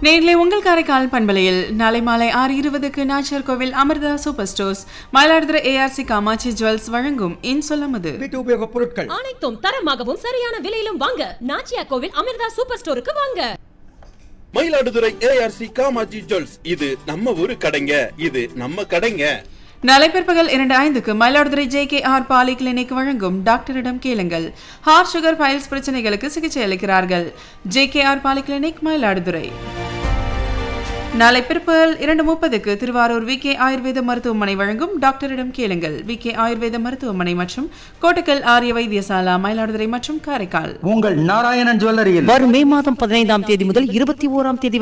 நேரிலே உங்கள் காரைக்கால் பண்பலையில் நாளை மாலை 6:20க்கு நாச்சியார் கோவில் Amrita super stores Mayiladuthurai ARC Kamakshi jewels வழங்கும் இன்சொல்லமுது. வீட்டு உபயோக பொருட்கள் அனைத்தும் தரமாகவும் சரியான விலையிலும் வாங்க நாச்சியார் கோவில் அமிர்தா சூப்பர் ஸ்டோருக்கு வாங்க. மயிலாடுதுறை ஏஆர்சி காமாட்சி ஜுவல்ஸ், இது நம்ம ஊரு கடைங்க, இது நம்ம கடைங்க. நாளை பிற்பகல் 2:05க்கு மயிலாடுதுறை JKR பாலி கிளினிக் வழங்கும் டாக்டரிடம் கேளுங்கள். ஹார்ட் சுகர் பைல்ஸ் பிரச்சனைகளுக்கு சிகிச்சை அளிக்கிறார்கள். JKR poly clinic Mayiladuthurai. நாளை பிற்பகல் 2:30க்கு திருவாரூர் VK ஆயுர்வேத மருத்துவமனை வழங்கும் டாக்டரிடம் கேளுங்கள். VK ஆயுர்வேத மருத்துவமனை மற்றும் கோட்டக்கல் ஆரிய வைத்தியசாலா மயிலாடுதுறை மற்றும் காரைக்கால். உங்கள் நாராயணன் ஜுவல்லரியில் வரும் மே மாதம் 15ஆம் தேதி முதல் 21ஆம் தேதி